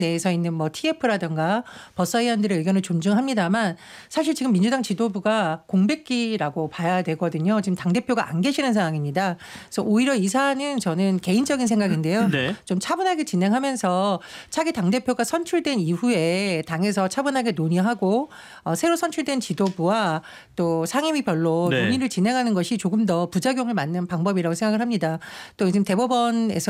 내에서 있는 뭐 TF라든가 버사이원들의 의견을 존중합니다만 사실 지금 민주당 지도부가 공백기라고 봐야 되거든요. 지금 당대표가 안 계시는 상황입니다. 그래서 오히려 이 사안은 저는 개인적인 생각인데요. 네. 좀 차분하게 진행하면서 차기 당대표가 선출된 이후에 당에서 차분하게 논의하고 새로 선출된 지도부와 또 상임위별로 네. 논의를 진행하는 것이 조금 더 부작용을 막는 방법이라고 생각을 합니다. 또 지금 대법원에서